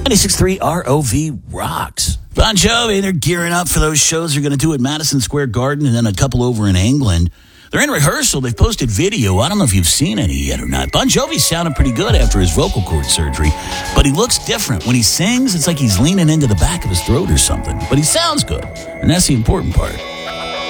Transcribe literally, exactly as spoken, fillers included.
ninety-six point three R O V rocks. Bon Jovi, they're gearing up for those shows they're going to do at Madison Square Garden and then a couple over in England. They're in rehearsal. They've posted video. I don't know if you've seen any yet or not. Bon Jovi's sounding pretty good after his vocal cord surgery, but he looks different. When he sings, it's like he's leaning into the back of his throat or something. But he sounds good, and that's the important part.